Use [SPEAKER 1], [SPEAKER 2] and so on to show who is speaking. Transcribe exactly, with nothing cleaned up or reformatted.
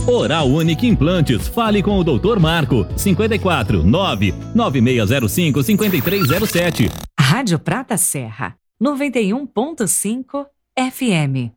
[SPEAKER 1] Oral Unique Implantes. Fale com o doutor Marco. cinquenta e quatro, nove nove seis zero cinco, cinco três zero sete.
[SPEAKER 2] Rádio Prata Serra, noventa e um ponto cinco F M.